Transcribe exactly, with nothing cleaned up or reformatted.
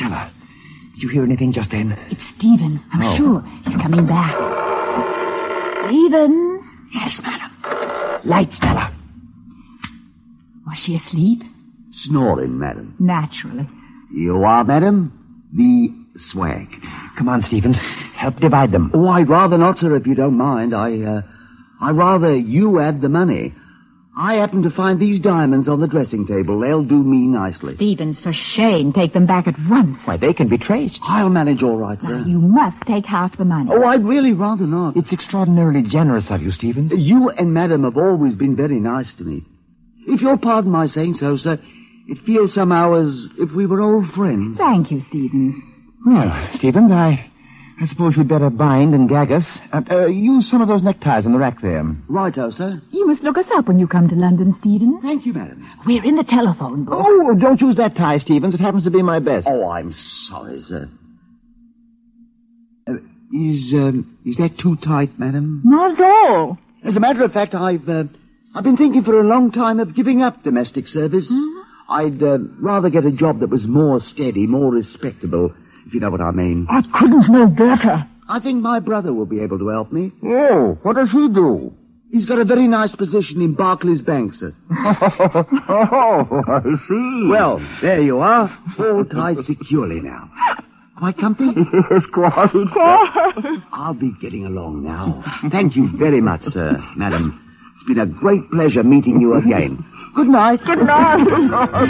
Stella. Did you hear anything just then? It's Stephen. I'm oh. sure. He's coming back. Stephen? Yes, madam. Light, Stella. Was she asleep? Snoring, madam. Naturally. You are, madam? The swag. Come on, Stevens. Help divide them. Oh, I'd rather not, sir, if you don't mind. I, uh, I'd rather you add the money. I happen to find these diamonds on the dressing table. They'll do me nicely. Stevens, for shame, take them back at once. Why, they can be traced. I'll manage all right, sir. Now, you must take half the money. Oh, I'd really rather not. It's extraordinarily generous of you, Stevens. You and Madam have always been very nice to me. If you'll pardon my saying so, sir, it feels somehow as if we were old friends. Thank you, Stevens. Well, Stevens, I, I suppose we'd better bind and gag us. Uh, uh, use some of those neckties on the rack there. Righto, sir. You must look us up when you come to London, Stevens. Thank you, madam. We're in the telephone book. Oh, don't use that tie, Stevens. It happens to be my best. Oh, I'm sorry, sir. Uh, is, um, is that too tight, madam? Not at all. As a matter of fact, I've, uh, I've been thinking for a long time of giving up domestic service. Hmm? I'd uh, rather get a job that was more steady, more respectable, if you know what I mean. I couldn't know better. I think my brother will be able to help me. Oh, what does he do? He's got a very nice position in Barclays Bank, sir. Oh, I see. Well, there you are, all tied securely now. Quite comfy? Yes, quite. I'll be getting along now. Thank you very much, sir, madam. It's been a great pleasure meeting you again. Good night. Good night.